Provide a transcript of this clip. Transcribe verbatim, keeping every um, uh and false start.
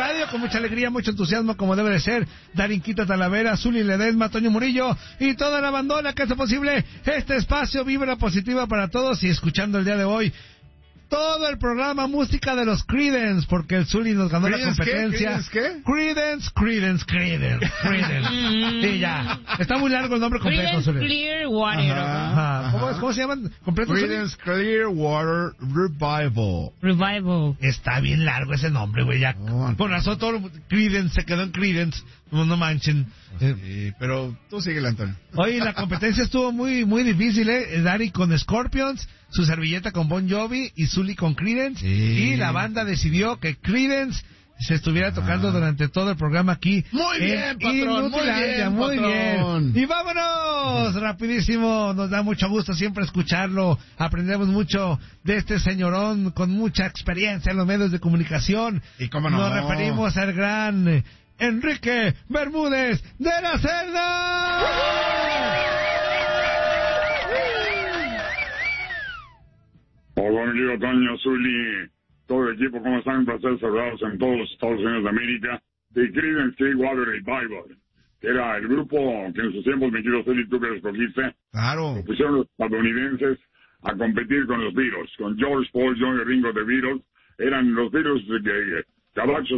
radio con mucha alegría, mucho entusiasmo, como debe de ser. Darinquita Talavera, Zuli Ledesma, Toño Murillo y toda la bandona que hace posible este espacio Vibra Positiva para todos. Y escuchando el día de hoy todo el programa música de los Creedence, porque el Zuli nos ganó la competencia. ¿Qué? Creedence, Creedence, Creedence, Creedence. Sí, ya. Está muy largo el nombre completo, Creedence Zuli. Clearwater. Ajá. ¿Cómo, es- ¿Cómo se llaman? ¿Completo, Zuli? Creedence Clearwater Revival. Revival. Está bien largo ese nombre, güey. Ya. No, Con razón todo lo- Creedence se quedó en Creedence. No, no manchen. Eh, Sí, pero tú síguele, Antonio. Oye, la competencia estuvo muy muy difícil, ¿eh? Dari con Scorpions, su servilleta con Bon Jovi y Zuli con Creedence. Sí. Y la banda decidió que Creedence se estuviera tocando Ah. durante todo el programa aquí. Muy en bien, patrón, muy Inutilandia. bien, Muy patrón. bien. Y vámonos, rapidísimo. Nos da mucho gusto siempre escucharlo. Aprendemos mucho de este señorón con mucha experiencia en los medios de comunicación. Y cómo no. Nos referimos al gran Enrique Bermúdez de la Celda. Hola, mi querido Toño, Zuli, todo el equipo, ¿cómo están? Un placer saludarlos en todos los Estados Unidos de América. De Creedence Clearwater Revival, que era el grupo que en sus tiempos, mi querido Zuli, tú que lo escogiste, Claro. lo pusieron los estadounidenses a competir con los Beatles, con George Paul, John y Ringo de Beatles. Eran los Beatles que, que